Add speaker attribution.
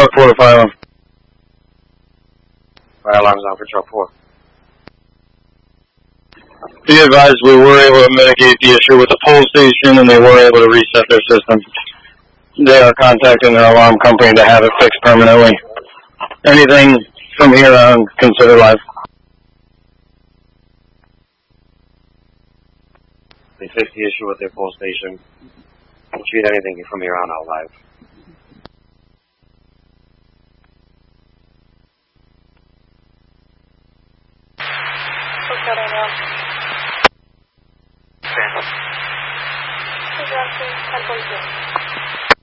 Speaker 1: truck 4 to 5.
Speaker 2: Fire alarms on for truck 4.
Speaker 1: Be advised, we were able to mitigate the issue with the pole station, and they were able to reset their system. They are contacting their alarm company to have it fixed permanently. Anything from here on, consider live.
Speaker 2: They fixed the issue with their pole station. We'll treat anything from here on out live.
Speaker 3: Gracias, al